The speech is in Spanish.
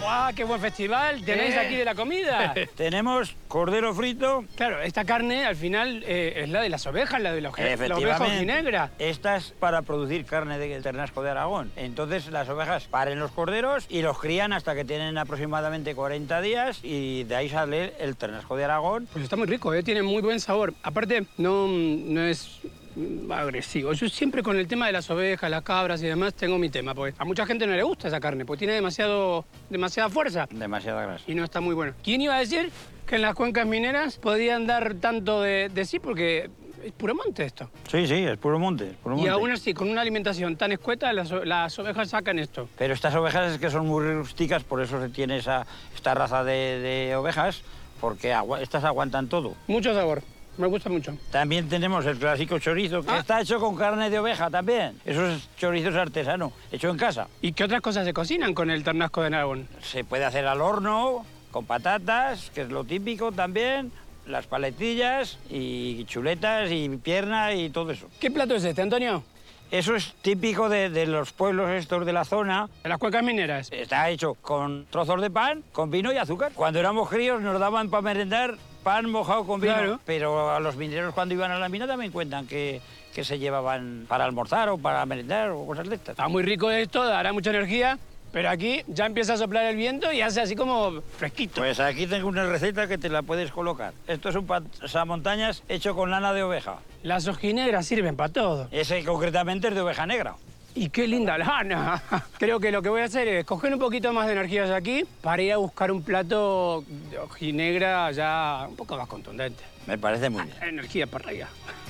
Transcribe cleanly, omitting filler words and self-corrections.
¡Guau, qué buen festival tenéis aquí de la comida! Tenemos cordero frito. Claro, esta carne al final es la de las ovejas, la de los ovejas ojinegras. Esta es para producir carne del ternasco de Aragón. Entonces las ovejas paren los corderos y los crían hasta que tienen aproximadamente 40 días y de ahí sale el ternasco de Aragón. Pues está muy rico, tiene muy buen sabor. Aparte, no es agresivo. Yo siempre con el tema de las ovejas, las cabras y demás tengo mi tema, porque a mucha gente no le gusta esa carne, porque tiene demasiada fuerza. Demasiada grasa. Y no está muy bueno. ¿Quién iba a decir que en las cuencas mineras podían dar tanto de sí? Porque es puro monte esto. Sí, es puro monte, es puro monte. Y aún así, con una alimentación tan escueta, las ovejas sacan esto. Pero estas ovejas es que son muy rústicas, por eso se tiene esta raza de ovejas, porque estas aguantan todo. Mucho sabor. Me gusta mucho. También tenemos el clásico chorizo, que está hecho con carne de oveja también. Eso es chorizo artesano, hecho en casa. ¿Y qué otras cosas se cocinan con el ternasco de Aragón? Se puede hacer al horno, con patatas, que es lo típico también, las paletillas y chuletas y pierna y todo eso. ¿Qué plato es este, Antonio? Eso es típico de los pueblos estos de la zona. ¿De las cuencas mineras? Está hecho con trozos de pan, con vino y azúcar. Cuando éramos críos nos daban para merendar pan mojado con vino. Claro. Pero a los mineros cuando iban a la mina también cuentan que se llevaban para almorzar o para merendar o cosas de estas. Está muy rico esto, dará mucha energía, pero aquí ya empieza a soplar el viento y hace así como fresquito. Pues aquí tengo una receta que te la puedes colocar. Esto es un pasamontañas hecho con lana de oveja. Las ojinegras sirven para todo. Ese concretamente es de oveja negra. Y qué linda lana. Creo que lo que voy a hacer es coger un poquito más de energías aquí para ir a buscar un plato de ojinegra ya un poco más contundente. Me parece muy bien. Energía para allá.